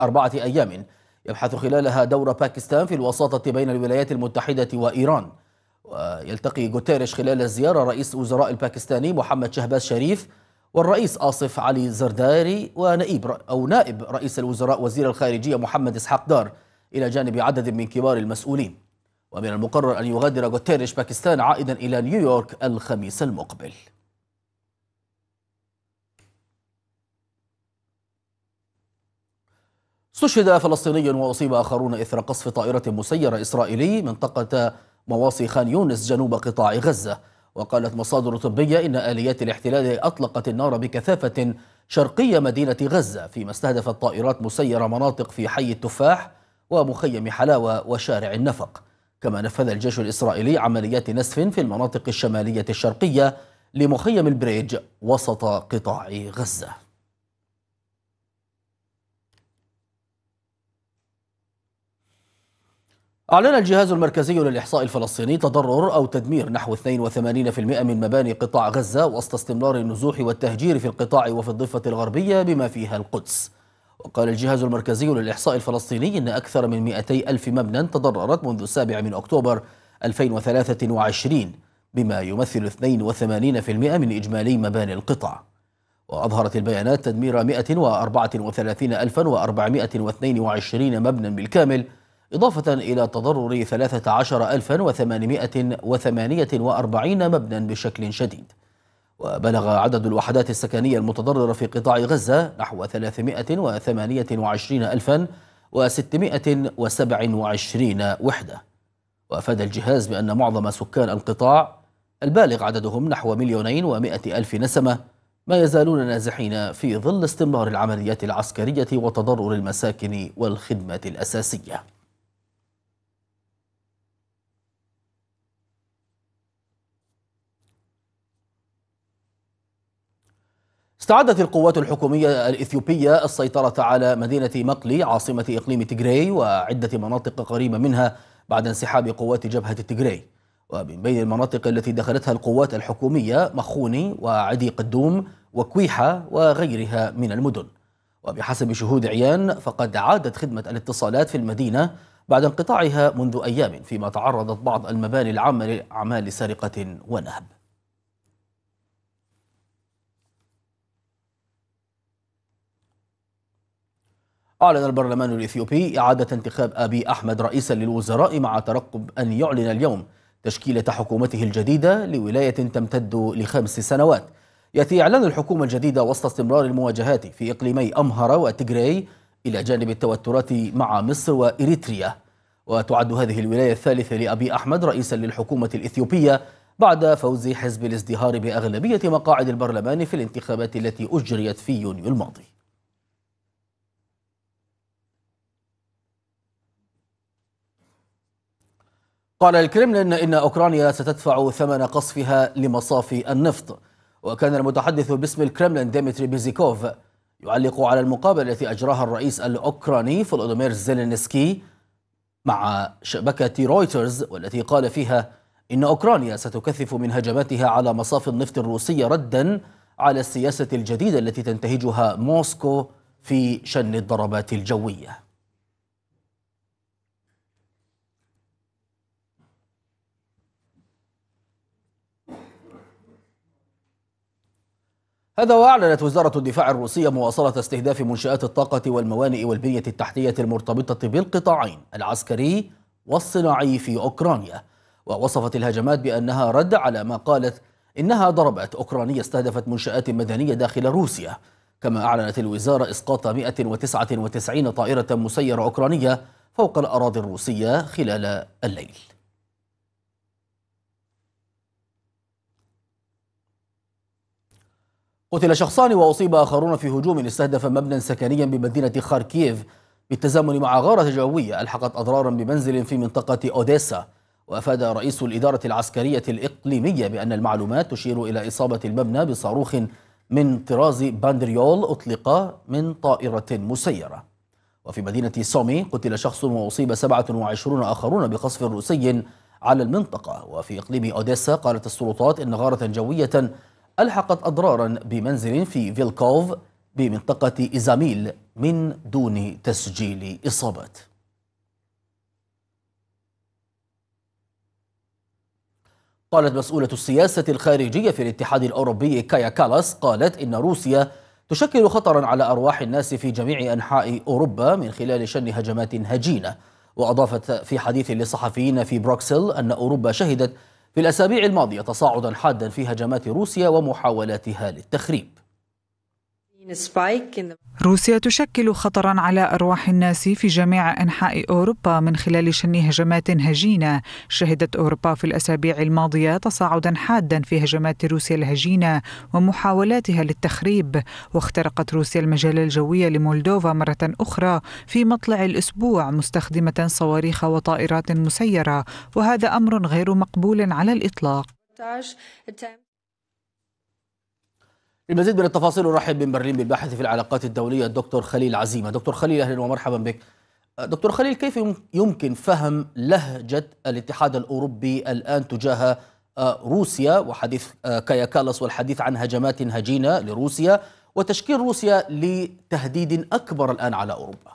أيام يبحث خلالها دور باكستان في الوساطة بين الولايات المتحدة وإيران. ويلتقي غوتيريش خلال الزيارة رئيس الوزراء الباكستاني محمد شهباز شريف والرئيس آصف علي زرداري نائب رئيس الوزراء وزير الخارجية محمد إسحاق دار، إلى جانب عدد من كبار المسؤولين. ومن المقرر أن يغادر غوتيريش باكستان عائدا إلى نيويورك الخميس المقبل. استشهد فلسطيني وأصيب آخرون إثر قصف طائرة مسيرة إسرائيلي منطقة مواصي خان يونس جنوب قطاع غزة. وقالت مصادر طبية إن آليات الاحتلال أطلقت النار بكثافة شرقي مدينة غزة، فيما استهدفت طائرات مسيرة مناطق في حي التفاح ومخيم حلاوة وشارع النفق. كما نفذ الجيش الإسرائيلي عمليات نسف في المناطق الشمالية الشرقية لمخيم البريج وسط قطاع غزة. أعلن الجهاز المركزي للإحصاء الفلسطيني تضرر أو تدمير نحو 82% من مباني قطاع غزة وسط استمرار النزوح والتهجير في القطاع وفي الضفة الغربية بما فيها القدس. وقال الجهاز المركزي للإحصاء الفلسطيني إن أكثر من 200 ألف مبنى تضررت منذ 7 أكتوبر 2023، بما يمثل 82% من إجمالي مباني القطاع. وأظهرت البيانات تدمير 134,422 مبنى بالكامل، إضافة إلى تضرر 13,848 مبنى بشكل شديد. وبلغ عدد الوحدات السكنية المتضررة في قطاع غزة نحو 328,627 وحدة. وأفاد الجهاز بأن معظم سكان القطاع البالغ عددهم نحو 2,100,000 نسمة ما يزالون نازحين في ظل استمرار العمليات العسكرية وتضرر المساكن والخدمات الأساسية. استعدت القوات الحكومية الإثيوبية السيطرة على مدينة مقلي عاصمة إقليم تيغراي وعدة مناطق قريبة منها بعد انسحاب قوات جبهة تيغراي. ومن بين المناطق التي دخلتها القوات الحكومية مخوني وعدي قدوم وكويحة وغيرها من المدن. وبحسب شهود عيان فقد عادت خدمة الاتصالات في المدينة بعد انقطاعها منذ أيام، فيما تعرضت بعض المباني العامة لأعمال سرقة ونهب. أعلن البرلمان الإثيوبي إعادة انتخاب أبي أحمد رئيسا للوزراء مع ترقب أن يعلن اليوم تشكيلة حكومته الجديدة لولاية تمتد ل5 سنوات. يأتي إعلان الحكومة الجديدة وسط استمرار المواجهات في إقليمي أمهرة وتيغراي إلى جانب التوترات مع مصر وإريتريا. وتعد هذه الولاية الثالثة لأبي أحمد رئيسا للحكومة الإثيوبية بعد فوز حزب الازدهار بأغلبية مقاعد البرلمان في الانتخابات التي أجريت في يونيو الماضي. قال الكرملين إن أوكرانيا ستدفع ثمن قصفها لمصافي النفط. وكان المتحدث باسم الكرملين ديمتري بيزيكوف يعلق على المقابلة التي أجراها الرئيس الأوكراني فولودومير زيلينسكي مع شبكة رويترز، والتي قال فيها إن أوكرانيا ستكثف من هجماتها على مصافي النفط الروسية ردا على السياسة الجديدة التي تنتهجها موسكو في شن الضربات الجوية. هذا وأعلنت وزارة الدفاع الروسية مواصلة استهداف منشآت الطاقة والموانئ والبنية التحتية المرتبطة بالقطاعين العسكري والصناعي في أوكرانيا. ووصفت الهجمات بأنها رد على ما قالت إنها ضربات أوكرانية استهدفت منشآت مدنية داخل روسيا. كما أعلنت الوزارة إسقاط 199 طائرة مسيرة أوكرانية فوق الأراضي الروسية خلال الليل. قتل شخصان وأصيب آخرون في هجوم استهدف مبنى سكنيا بمدينة خاركييف بالتزامن مع غارة جوية ألحقت أضرارا بمنزل في منطقة أوديسا. وأفاد رئيس الإدارة العسكرية الإقليمية بأن المعلومات تشير إلى إصابة المبنى بصاروخ من طراز باندريول أطلق من طائرة مسيرة. وفي مدينة سومي قتل شخص وأصيب 27 آخرون بقصف روسي على المنطقة. وفي إقليم أوديسا قالت السلطات إن غارة جوية ألحقت أضرارا بمنزل في فيلكوف بمنطقة إزاميل من دون تسجيل إصابات. قالت مسؤولة السياسة الخارجية في الاتحاد الأوروبي كايا كالاس قالت إن روسيا تشكل خطرا على أرواح الناس في جميع أنحاء أوروبا من خلال شن هجمات هجينة. وأضافت في حديث للصحفيين في بروكسل أن أوروبا شهدت في الأسابيع الماضية تصاعدا حادا في هجمات روسيا ومحاولاتها للتخريب. روسيا تشكل خطرا على أرواح الناس في جميع أنحاء أوروبا من خلال شن هجمات هجينة. شهدت أوروبا في الأسابيع الماضية تصاعدا حادا في هجمات روسيا الهجينة ومحاولاتها للتخريب. واخترقت روسيا المجال الجوي لمولدوفا مرة أخرى في مطلع الأسبوع مستخدمة صواريخ وطائرات مسيرة، وهذا أمر غير مقبول على الإطلاق. للمزيد من التفاصيل نرحب من برلين بالباحث في العلاقات الدولية الدكتور خليل عزيمة. دكتور خليل، أهلا ومرحبا بك. دكتور خليل، كيف يمكن فهم لهجة الاتحاد الأوروبي الآن تجاه روسيا وحديث كايا كالاس والحديث عن هجمات هجينة لروسيا وتشكيل روسيا لتهديد أكبر الآن على أوروبا؟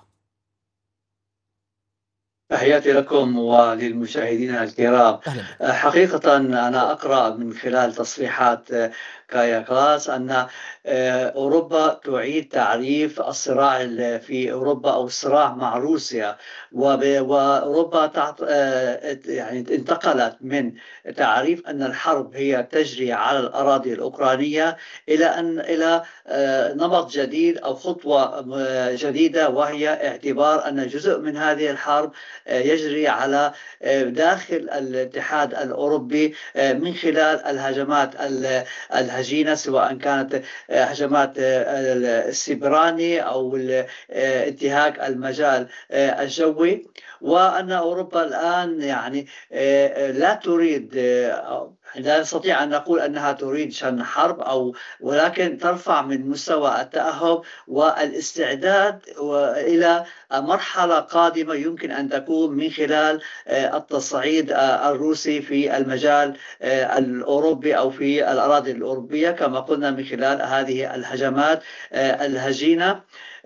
تحياتي لكم وللمشاهدين الكرام. حقيقة أنا أقرأ من خلال تصريحات كايا كلاس أن أوروبا تعيد تعريف الصراع في أوروبا أو الصراع مع روسيا، وأوروبا يعني انتقلت من تعريف أن الحرب هي تجري على الأراضي الأوكرانية إلى نمط جديد أو خطوة جديدة، وهي اعتبار أن جزء من هذه الحرب يجري على داخل الاتحاد الأوروبي من خلال الهجمات الهجينة، سواء كانت هجمات السبراني أو انتهاك المجال الجوي. وأن أوروبا الآن يعني لا تريد، لا نستطيع أن نقول أنها تريد شن حرب ولكن ترفع من مستوى التأهب والاستعداد إلى مرحلة قادمة يمكن أن تكون من خلال التصعيد الروسي في المجال الأوروبي أو في الأراضي الأوروبية كما قلنا من خلال هذه الهجمات الهجينة.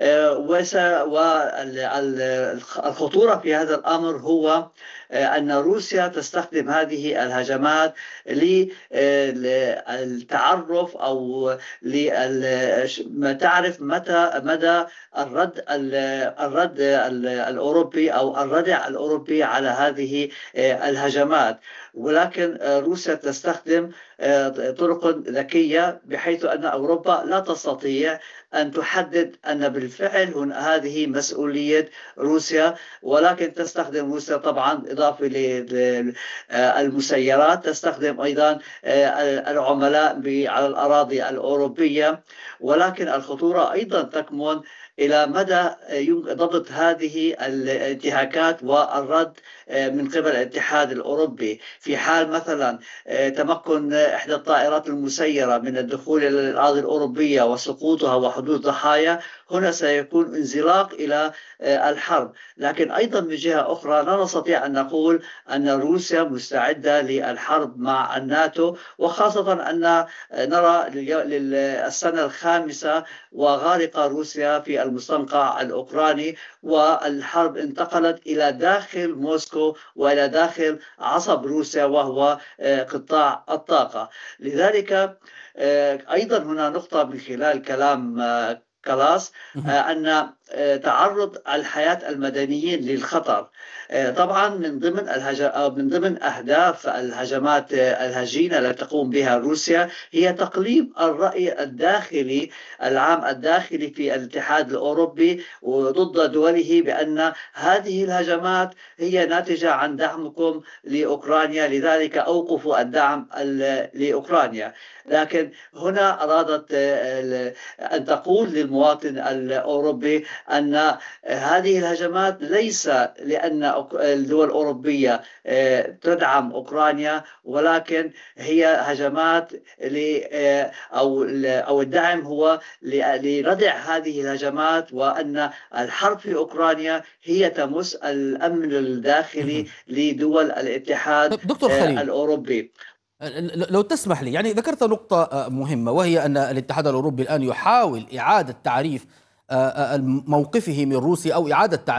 والخطورة في هذا الأمر هو أن روسيا تستخدم هذه الهجمات للتعرف أو لتعرف مدى الرد الأوروبي أو الردع الأوروبي على هذه الهجمات. ولكن روسيا تستخدم طرق ذكية بحيث أن أوروبا لا تستطيع أن تحدد أن بالفعل هذه مسؤولية روسيا، ولكن تستخدم روسيا طبعا إضافة للمسيرات تستخدم أيضا العملاء على الأراضي الأوروبية. ولكن الخطورة أيضا تكمن إلى مدى ضبط هذه الانتهاكات والرد من قبل الاتحاد الأوروبي. في حال مثلا تمكن إحدى الطائرات المسيرة من الدخول إلى الأراضي الأوروبية وسقوطها وحدوث ضحايا، هنا سيكون انزلاق إلى الحرب. لكن أيضا من جهة أخرى لا نستطيع أن نقول أن روسيا مستعدة للحرب مع الناتو، وخاصة أن نرى للسنة الخامسة وغارق روسيا في المستنقع الأوكراني، والحرب انتقلت إلى داخل موسكو وإلى داخل عصب روسيا وهو قطاع الطاقة. لذلك أيضا هنا نقطة من خلال كلام كلاس أن تعرض الحياة المدنيين للخطر طبعا من ضمن أهداف الهجمات الهجينة التي تقوم بها روسيا هي تقليب الرأي الداخلي العام الداخلي في الاتحاد الأوروبي وضد دوله بأن هذه الهجمات هي ناتجة عن دعمكم لأوكرانيا، لذلك أوقفوا الدعم لأوكرانيا. لكن هنا أرادت أن تقول للمواطن الأوروبي أن هذه الهجمات ليس لأن الدول الأوروبية تدعم أوكرانيا، ولكن هي هجمات أو الدعم هو لردع هذه الهجمات، وأن الحرب في أوكرانيا هي تمس الأمن الداخلي لدول الاتحاد دكتور خليل، الأوروبي. لو تسمح لي، يعني ذكرت نقطة مهمة، وهي أن الاتحاد الأوروبي الآن يحاول إعادة تعريف موقفه من روسيا، أو إعادة